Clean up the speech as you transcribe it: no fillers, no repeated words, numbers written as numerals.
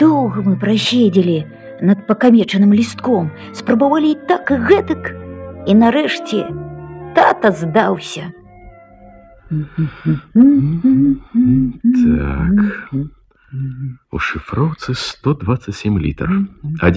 Доўга мы праседзелі над пакамечаным лістком, спрабавалі і так, і гэтак, і нарэшце тата здаўся. Так, у шифровцы 127 литров.